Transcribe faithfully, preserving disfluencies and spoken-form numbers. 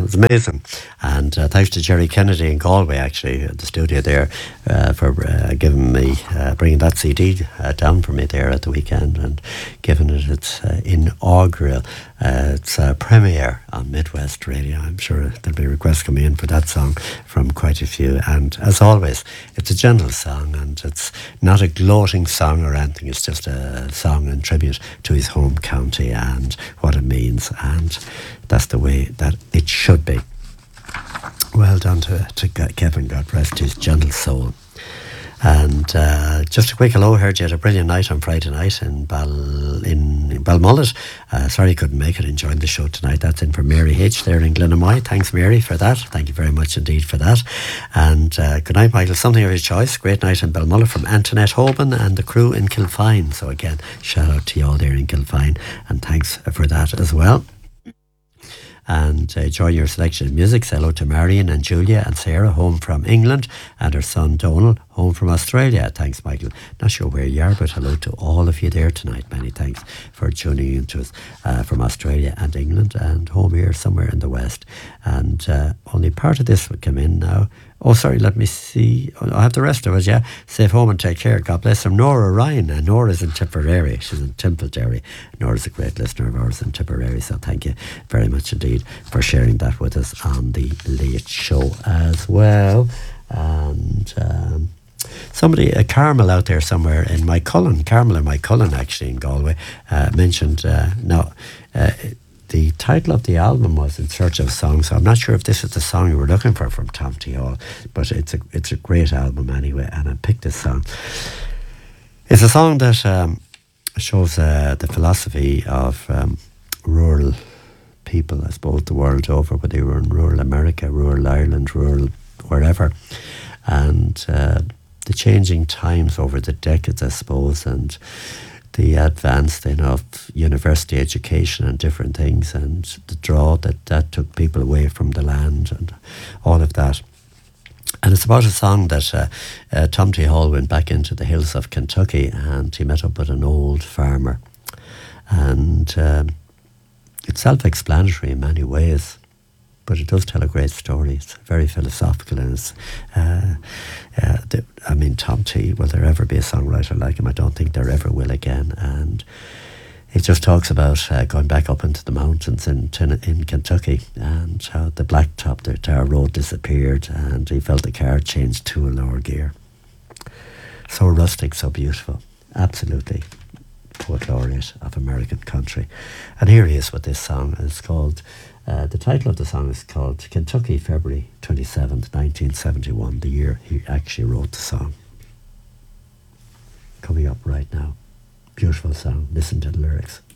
it's amazing. And uh, thanks to Jerry Kennedy in Galway, actually, at the studio there, uh, for uh, giving me, uh, bringing that C D uh, down for me there at the weekend and giving it its uh, inaugural, uh, its uh, premiere on Midwest Radio. I'm sure there'll be requests coming in for that song from quite a few. And as always, it's a gentle song, and it's not a gloating song or anything. It's just a song in tribute to his home county and what it means. And that's the way that it should be. Well done to, to Kevin, God rest his gentle soul. And uh, just a quick hello, heard you had a brilliant night on Friday night in Bal in, in Balmullet. Uh, sorry you couldn't make it, enjoying the show tonight. That's in for Mary H there in Glenamoy. Thanks, Mary, for that. Thank you very much indeed for that. And uh, good night, Michael. Something of your choice. Great night in Balmullet from Antoinette Hoban and the crew in Kilfine. So again, shout out to you all there in Kilfine, and thanks for that as well. And uh, enjoy your selection of music. Say hello to Marion and Julia and Sarah, home from England, and her son Donal, home from Australia. Thanks, Michael. Not sure where you are, but hello to all of you there tonight. Many thanks for tuning in to us uh, from Australia and England, and home here somewhere in the West. And uh, only part of this will come in now. Oh, sorry, let me see. I have the rest of it, yeah. Safe home and take care. God bless them. Nora Ryan. And Nora's in Tipperary. She's in Timplederry. Nora's a great listener of ours in Tipperary. So thank you very much indeed for sharing that with us on the Late Show as well. And um, somebody, a Carmel out there somewhere in Mycullen, Carmel and Mycullen actually in Galway, uh, mentioned, uh, no, uh, the title of the album was In Search of a Song, so I'm not sure if this is the song you were looking for from Tom T. Hall, but it's a it's a great album anyway, and I picked this song. It's a song that um, shows uh, the philosophy of um, rural people, I suppose, the world over, whether they were in rural America, rural Ireland, rural wherever, and uh, the changing times over the decades, I suppose, and the advance then of university education and different things, and the draw that that took people away from the land and all of that. And it's about a song that uh, uh, Tom T. Hall went back into the hills of Kentucky, and he met up with an old farmer. And um, it's self-explanatory in many ways, but it does tell a great story. It's very philosophical, and it's, uh, uh, the, I mean, Tom T, will there ever be a songwriter like him? I don't think there ever will again. And it just talks about uh, going back up into the mountains in, in Kentucky, and how the blacktop, the tar road disappeared, and he felt the car changed to a lower gear. So rustic, so beautiful. Absolutely. Poet laureate of American country. And here he is with this song. It's called... Uh, the title of the song is called Kentucky, February twenty-seventh, nineteen seventy-one, the year he actually wrote the song. Coming up right now. Beautiful song. Listen to the lyrics.